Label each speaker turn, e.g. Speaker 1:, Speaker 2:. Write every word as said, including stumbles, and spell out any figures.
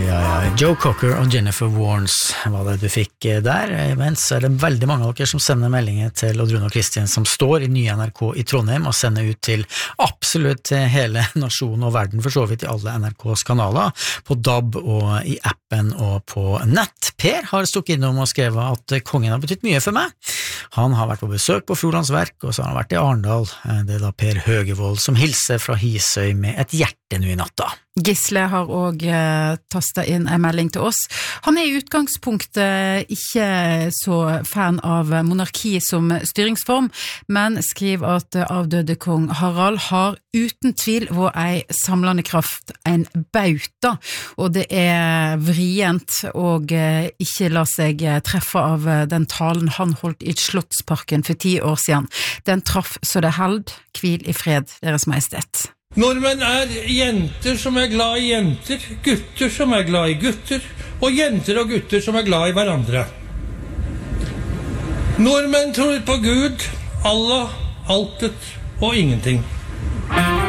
Speaker 1: ja, ja. Joe Cocker og Jennifer Warnes var det du fikk der. Mens er det veldig mange av dere som sender meldinger til Odd Rune og Kristian som står i nye N R K i Trondheim og sender ut til absolutt hele nasjonen og verden, for så vidt i alle N R K's kanaler, på D A B og i appen og på nett. Per har stukket innom og skrevet at kongen har betydt mye for meg. Han har vært på besøk på Frolands Verk, og så har han vært i Arendal. Det er da Per Høgevold som hilser fra Hisøy med et hjerte nå i natta.
Speaker 2: Gisle har også eh, tastet inn en melding til oss. Han er i utgangspunktet ikke så fan av monarki som styringsform, men skriver at avdøde kong Harald har uten tvil vært ei samlende kraft, en bauta, og det er vrient og eh, ikke la seg treffe av den talen han holdt i Slottsparken for ti år siden. Den traff så det held, hvil i fred, Deres Majestet.
Speaker 3: Nordmenn er jenter som er glad i jenter, gutter som er glad i gutter, og jenter og gutter som er glad i hverandre. Nordmenn tror på Gud, Allah, altet og ingenting.